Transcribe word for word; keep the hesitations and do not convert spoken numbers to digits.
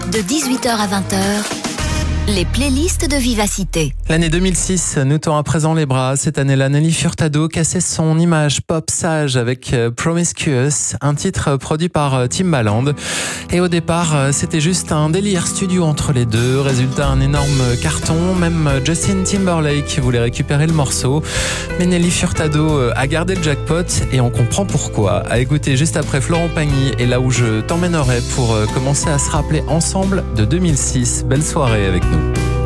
De dix-huit heures à vingt heures, les playlists de Vivacité. L'année deux mille six nous tend à présent les bras. Cette année-là, Nelly Furtado cassait son image pop sage avec Promiscuous, un titre produit par Timbaland. Et au départ, c'était juste un délire studio entre les deux. Résultat, un énorme carton. Même Justin Timberlake voulait récupérer le morceau. Mais Nelly Furtado a gardé le jackpot et on comprend pourquoi. À écouter juste après Florent Pagny et là où je t'emmènerai pour commencer à se rappeler ensemble de deux mille six. Belle soirée avec nous.